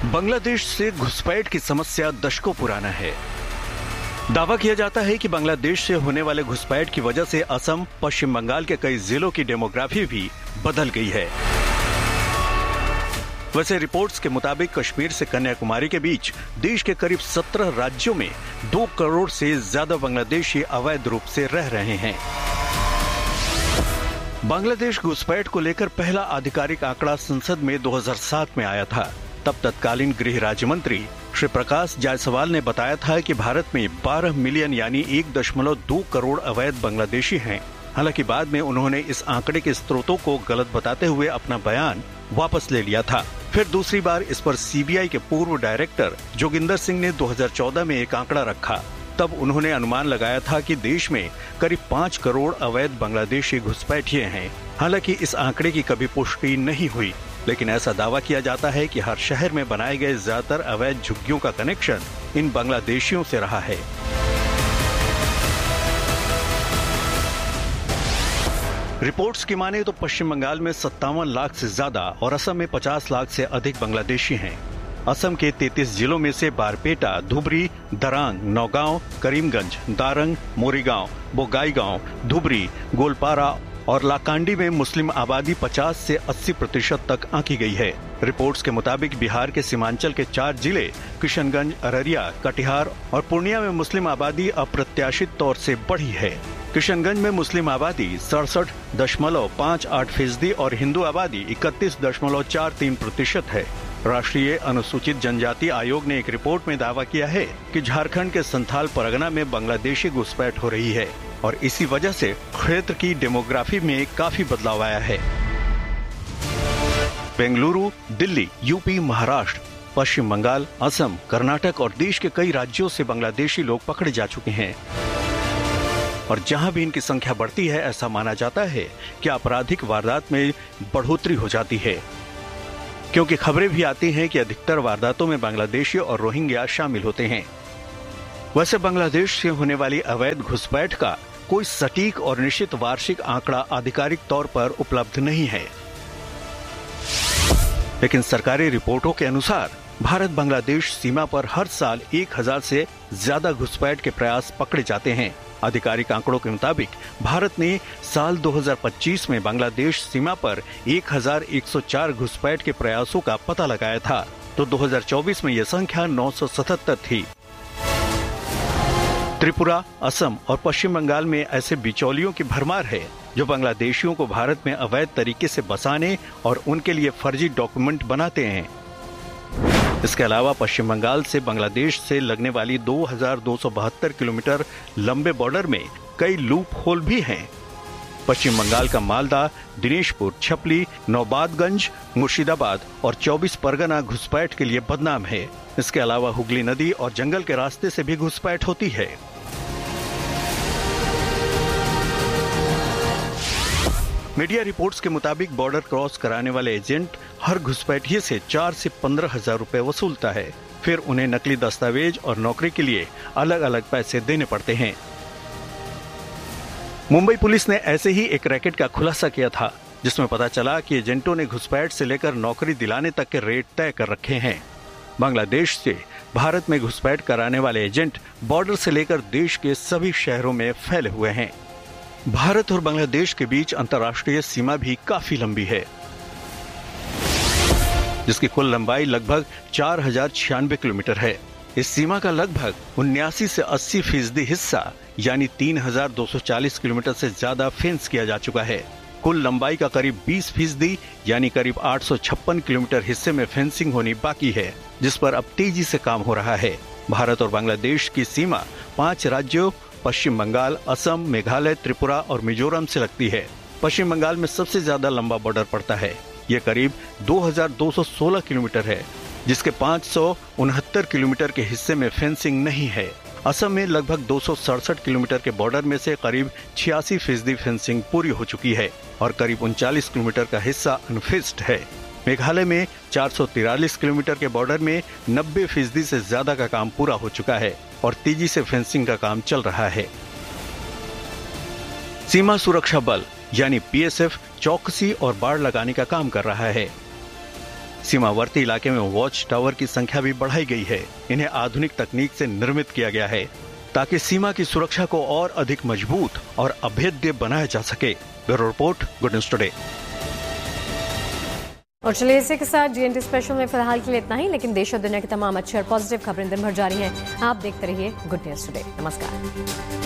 बांग्लादेश से घुसपैठ की समस्या दशकों पुराना है। दावा किया जाता है कि बांग्लादेश से होने वाले घुसपैठ की वजह से असम, पश्चिम बंगाल के कई जिलों की डेमोग्राफी भी बदल गई है। वैसे रिपोर्ट्स के मुताबिक कश्मीर से कन्याकुमारी के बीच देश के करीब 17 राज्यों में 2 करोड़ से ज्यादा बांग्लादेशी अवैध रूप से रह रहे हैं। बांग्लादेश घुसपैठ को लेकर पहला आधिकारिक आंकड़ा संसद में 2007 में आया था। तब तत्कालीन गृह राज्य मंत्री श्री प्रकाश जायसवाल ने बताया था कि भारत में 12 मिलियन यानी 1.2 करोड़ अवैध बांग्लादेशी हैं। हालांकि बाद में उन्होंने इस आंकड़े के स्रोतों को गलत बताते हुए अपना बयान वापस ले लिया था। फिर दूसरी बार इस पर सीबीआई के पूर्व डायरेक्टर जोगिंदर सिंह ने 2014 में एक आंकड़ा रखा। तब उन्होंने अनुमान लगाया था कि देश में करीब 5 करोड़ अवैध बांग्लादेशी घुसपैठिए हैं। हालांकि इस आंकड़े की कभी पुष्टि नहीं हुई, लेकिन ऐसा दावा किया जाता है कि हर शहर में बनाए गए ज्यादातर अवैध झुग्गियों का कनेक्शन इन बांग्लादेशियों से रहा है। रिपोर्ट्स की माने तो पश्चिम बंगाल में 57 लाख से ज्यादा और असम में 50 लाख से अधिक बांग्लादेशी हैं। असम के 33 जिलों में से बारपेटा, धुबरी, दरांग, नौगांव, करीमगंज, दारंग, मोरीगांव, बोगाईगांव, धुबरी, गोलपारा और लाकांडी में मुस्लिम आबादी 50 से 80% तक आंकी गई है। रिपोर्ट्स के मुताबिक बिहार के सीमांचल के 4 जिले किशनगंज, अररिया, कटिहार और पूर्णिया में मुस्लिम आबादी अप्रत्याशित तौर से बढ़ी है। किशनगंज में मुस्लिम आबादी 67.58% और हिंदू आबादी 31.43% है। राष्ट्रीय अनुसूचित जनजाति आयोग ने एक रिपोर्ट में दावा किया है कि झारखंड के संथाल परगना में बांग्लादेशी घुसपैठ हो रही है और इसी वजह से क्षेत्र की डेमोग्राफी में काफी बदलाव आया है। बेंगलुरु, दिल्ली, यूपी, महाराष्ट्र, पश्चिम बंगाल, असम, कर्नाटक और देश के कई राज्यों से बांग्लादेशी लोग पकड़े जा चुके हैं और जहां भी इनकी संख्या बढ़ती है, ऐसा माना जाता है कि आपराधिक वारदात में बढ़ोतरी हो जाती है, क्योंकि खबरें भी आती हैं कि अधिकतर वारदातों में बांग्लादेशी और रोहिंग्या शामिल होते हैं। वैसे बांग्लादेश से होने वाली अवैध घुसपैठ का कोई सटीक और निश्चित वार्षिक आंकड़ा आधिकारिक तौर पर उपलब्ध नहीं है, लेकिन सरकारी रिपोर्टों के अनुसार भारत बांग्लादेश सीमा पर हर साल 1000 से ज्यादा घुसपैठ के प्रयास पकड़े जाते हैं। आधिकारिक आंकड़ों के मुताबिक भारत ने साल 2025 में बांग्लादेश सीमा पर 1104 घुसपैठ के प्रयासों का पता लगाया था, तो 2024 में यह संख्या 977 थी। त्रिपुरा, असम और पश्चिम बंगाल में ऐसे बिचौलियों की भरमार है जो बांग्लादेशियों को भारत में अवैध तरीके से बसाने और उनके लिए फर्जी डॉक्यूमेंट बनाते हैं। इसके अलावा पश्चिम बंगाल से बांग्लादेश से लगने वाली 2272 किलोमीटर लंबे बॉर्डर में कई लूप होल भी हैं। पश्चिम बंगाल का मालदा, दिनेशपुर, छपली, नौबादगंज, मुर्शिदाबाद और 24 परगना घुसपैठ के लिए बदनाम है। इसके अलावा हुगली नदी और जंगल के रास्ते से भी घुसपैठ होती है। मीडिया रिपोर्ट्स के मुताबिक बॉर्डर क्रॉस कराने वाले एजेंट हर घुसपैठिए से 4 से 15 हजार रुपए वसूलता है। फिर उन्हें नकली दस्तावेज और नौकरी के लिए अलग अलग पैसे देने पड़ते हैं। मुंबई पुलिस ने ऐसे ही एक रैकेट का खुलासा किया था, जिसमें पता चला कि एजेंटों ने घुसपैठ से लेकर नौकरी दिलाने तक के रेट तय कर रखे हैं। बांग्लादेश से भारत में घुसपैठ कराने वाले एजेंट बॉर्डर से लेकर देश के सभी शहरों में फैले हुए हैं। भारत और बांग्लादेश के बीच अंतर्राष्ट्रीय सीमा भी काफी लंबी है, जिसकी कुल लंबाई लगभग 4096 किलोमीटर है। इस सीमा का लगभग 79 से 80% हिस्सा यानी 3240 किलोमीटर से ज्यादा फेंस किया जा चुका है। कुल लंबाई का करीब 20% यानी करीब 856 किलोमीटर हिस्से में फेंसिंग होनी बाकी है, जिस पर अब तेजी से काम हो रहा है। भारत और बांग्लादेश की सीमा 5 राज्यों पश्चिम बंगाल, असम, मेघालय, त्रिपुरा और मिजोरम से लगती है। पश्चिम बंगाल में सबसे ज्यादा लंबा बॉर्डर पड़ता है। यह करीब 2216 किलोमीटर है, जिसके 569 किलोमीटर के हिस्से में फेंसिंग नहीं है। असम में लगभग 267 किलोमीटर के बॉर्डर में से करीब 86% फेंसिंग पूरी हो चुकी है और करीब 39 किलोमीटर का हिस्सा अनफिक्स्ड है। मेघालय में 443 किलोमीटर के बॉर्डर में 90% से ज्यादा का काम पूरा हो चुका है और तेजी से फेंसिंग का काम चल रहा है। सीमा सुरक्षा बल यानी बीएसएफ चौकसी और बाड़ लगाने का काम कर रहा है। सीमावर्ती इलाके में वॉच टावर की संख्या भी बढ़ाई गई है। इन्हें आधुनिक तकनीक से निर्मित किया गया है ताकि सीमा की सुरक्षा को और अधिक मजबूत और अभेद्य बनाया जा सके। Bureau report, good news today. और चलिए इसी के साथ GNT स्पेशल में फिलहाल के लिए इतना ही, लेकिन देश और दुनिया की तमाम अच्छी और पॉजिटिव खबरें दिन भर जारी हैं। आप देखते रहिए गुड न्यूज टुडे। नमस्कार।